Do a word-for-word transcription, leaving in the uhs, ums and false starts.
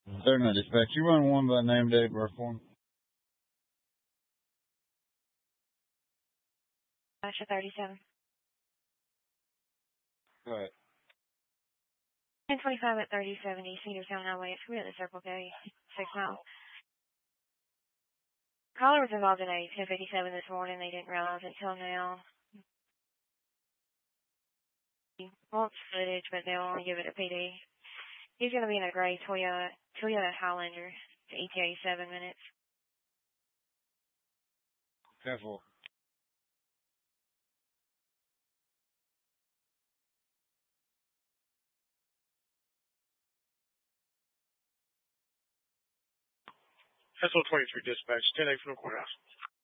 Certainly, dispatch. You run one by name, date, birth form. Asha thirty-seven. Go ahead. ten twenty-five at thirty seventy Cedartown Highway. It's really Circle K, six miles. Caller was involved in a ten fifty-seven this morning. They didn't realize it until now. He wants footage, but they'll only give it a P D. He's going to be in a gray Toyota, Toyota Highlander. E T A seven minutes. Careful. S O twenty-three dispatch, ten eight from the courthouse.